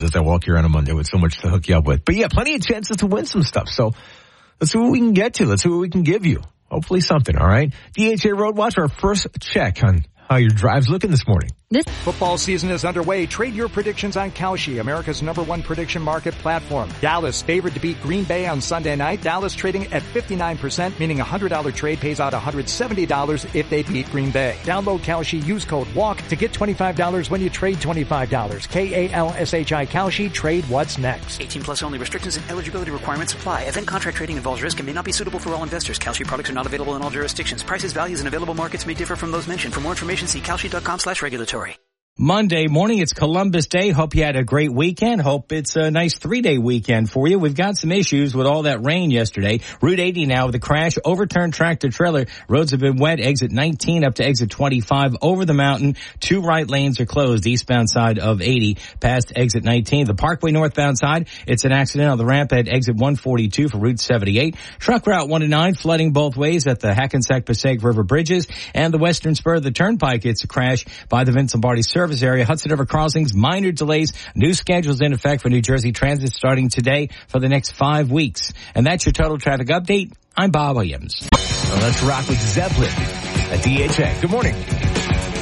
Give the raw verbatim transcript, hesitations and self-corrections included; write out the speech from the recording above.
as I walk here on a Monday with so much to hook you up with. But yeah, plenty of chances to win some stuff. So let's see what we can get to. Let's see what we can give you. Hopefully something, all right? D H A Road Watch, our first check on how your drive's looking this morning. This football season is underway. Trade your predictions on Kalshi, America's number one prediction market platform. Dallas favored to beat Green Bay on Sunday night. Dallas trading at fifty-nine percent, meaning a one hundred dollars trade pays out one hundred seventy dollars if they beat Green Bay. Download Kalshi, use code WALK to get twenty-five dollars when you trade twenty-five dollars. K A L S H I Kalshi, trade what's next. eighteen plus only. Restrictions and eligibility requirements apply. Event contract trading involves risk and may not be suitable for all investors. Kalshi products are not available in all jurisdictions. Prices, values, and available markets may differ from those mentioned. For more information, see kalshi.com slash regulatory. Monday morning, it's Columbus Day. Hope you had a great weekend. Hope it's a nice three-day weekend for you. We've got some issues with all that rain yesterday. Route eighty now with a crash, overturned tractor trailer. Roads have been wet. Exit nineteen up to exit twenty-five over the mountain. Two right lanes are closed, eastbound side of eighty past exit nineteen. The Parkway northbound side, it's an accident on the ramp at exit one forty-two for Route seventy-eight. Truck Route one oh nine flooding both ways at the Hackensack Passaic River bridges. And the western spur of the Turnpike, it's a crash by the Vince Lombardi service area. Hudson River crossings, minor delays. New schedules in effect for New Jersey Transit starting today for the next five weeks. And that's your total traffic update. I'm Bob Williams. Well, let's rock with Zeppelin at D H A. Good morning.